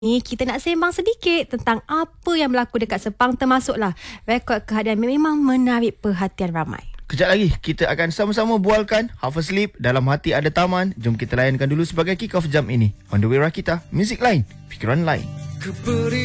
kita nak sembang sedikit tentang apa yang berlaku dekat Sepang, termasuklah rekod kehadiran memang menarik perhatian ramai. Kejap lagi kita akan sama-sama bualkan Half a Sleep, Dalam Hati Ada Taman. Jom kita layankan dulu sebagai kick off jam ini. On the way Rakita, Music Lain, Fikiran Lain.